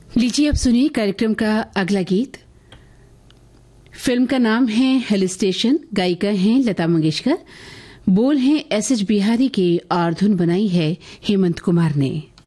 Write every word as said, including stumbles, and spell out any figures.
लीजिए अब सुनिए कार्यक्रम का अगला गीत। फिल्म का नाम है हिल स्टेशन, गायिका हैं लता मंगेशकर, बोल हैं एस एच बिहारी के और धुन बनाई है हेमंत कुमार ने।